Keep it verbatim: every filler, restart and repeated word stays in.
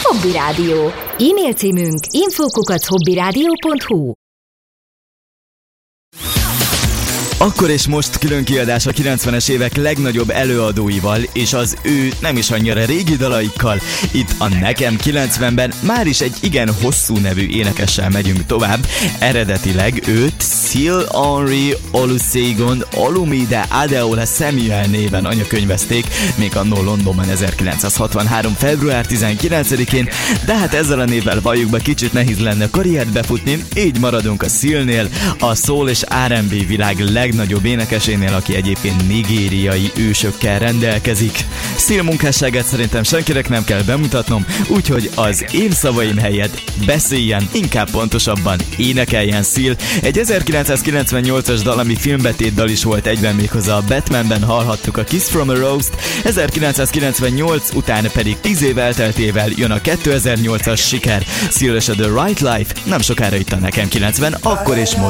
Hobby Rádió. E-mail címünk info kukac hobbyradio pont hu. Akkor és most külön kiadás a kilencvenes évek legnagyobb előadóival és az ő nem is annyira régi dalaikkal. Itt a Nekem kilencvenben már is egy igen hosszú nevű énekessel megyünk tovább. Eredetileg őt Seal Henry Olusegun Olumide Adeola Samuel néven anyakönyvezték, még annó Londonban ezerkilencszázhatvanhárom. február tizenkilencedikén, de hát ezzel a névvel valljuk be, kicsit nehéz lenne karriert befutni, így maradunk a Sealnél, a soul és er and bé világ legnagyobb énekesénél, aki egyébként nigériai ősökkel rendelkezik. Seal munkásságát szerintem senkinek nem kell bemutatnom, úgyhogy az én szavaim helyett beszéljen, inkább pontosabban énekeljen Seal. Egy ezerkilencszázkilencvennyolcas dal, ami filmbetétdal is volt egyben, méghozzá a Batmanben hallhattuk a Kiss from a Rose-t, ezerkilencszázkilencvennyolc után pedig tíz év elteltével jön a kétezer-nyolcas siker, Seal és a The Right Life, nem sokára itt a Nekem kilencven, akkor és most.